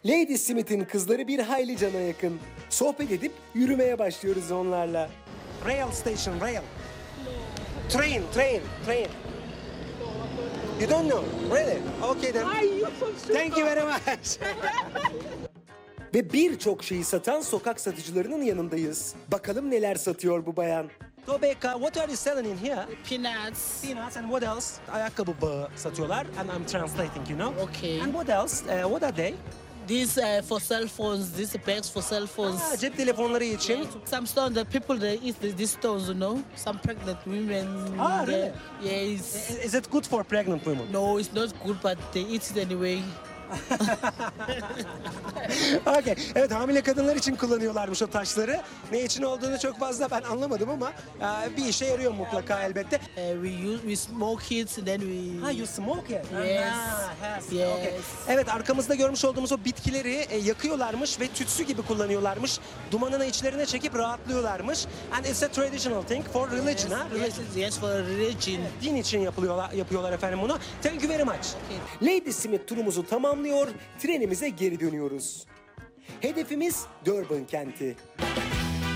Lady Smith'in kızları bir hayli cana yakın. Sohbet edip yürümeye başlıyoruz onlarla. Rail station, rail. Train. You don't know? Really? Okay then. Thank you very much. Ve birçok şeyi satan sokak satıcılarının yanındayız. Bakalım neler satıyor bu bayan. Tobeka, what are you selling in here? Peanuts. Peanuts and what else? Ayakkabı bağı satıyorlar. And I'm translating, you know. Okay. And what else? What are they? These for cell phones. These bags for cell phones. Cep telefonları için. Some stones, the people they eat these stones, you know. Some pregnant women. Really? Yes. Is it good for pregnant women? No, it's not good, but they eat it anyway. Okay. Evet, hamile kadınlar için kullanıyorlarmış o taşları. Ne için olduğunu çok fazla ben anlamadım ama bir işe yarıyor mutlaka elbette. We smoke it, and then we. You smoke it? Yes. Yes. Okay. Evet, arkamızda görmüş olduğumuz o bitkileri yakıyorlarmış ve tütsü gibi kullanıyorlarmış. Dumanını içlerine çekip rahatlıyorlarmış. And it's a traditional thing for religion, ha? Yes, for religion. Din için yapıyorlar efendim bunu. Thank you very much. Lady Smith turumuzu tamamlıyor, trenimize geri dönüyoruz. Hedefimiz Durban kenti.